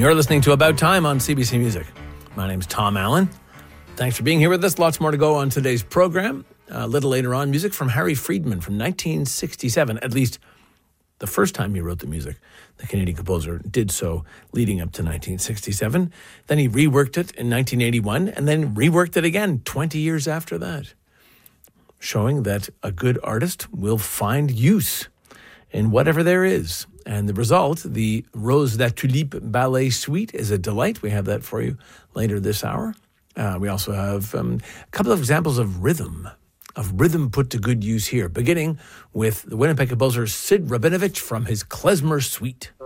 You're listening to About Time on CBC Music. My name's Tom Allen. Thanks for being here with us. Lots more to go on today's program. A little later on, music from Harry Friedman from 1967, at least the first time he wrote the music. The Canadian composer did so leading up to 1967. Then he reworked it in 1981 and then reworked it again 20 years after that, showing that a good artist will find use in whatever there is. And the result, the Rose La Tulipe Ballet Suite, is a delight. We have that for you later this hour. We also have a couple of examples of rhythm put to good use here, beginning with the Winnipeg composer Sid Rabinovich from his Klezmer Suite.